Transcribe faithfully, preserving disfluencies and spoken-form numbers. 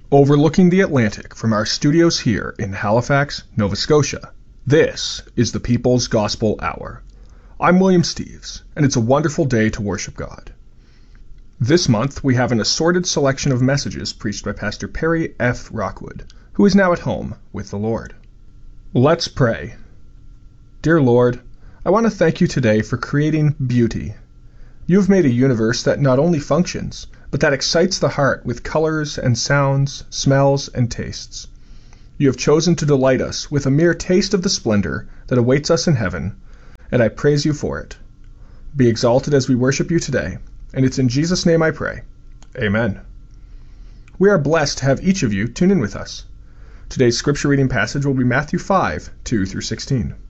Overlooking the Atlantic from our studios here in Halifax, Nova Scotia, this is the People's Gospel Hour. I'm William Steeves, and it's a wonderful day to worship God. This month, we have an assorted selection of messages preached by Pastor Perry F. Rockwood, who is now at home with the Lord. Let's pray. Dear Lord, I want to thank you today for creating beauty. You have made a universe that not only functions, but that excites the heart with colors and sounds, smells and tastes. You have chosen to delight us with a mere taste of the splendor that awaits us in heaven, and I praise you for it. Be exalted as we worship you today, and it's in Jesus' name I pray. Amen. We are blessed to have each of you tune in with us. Today's scripture reading passage will be Matthew five, two through sixteen.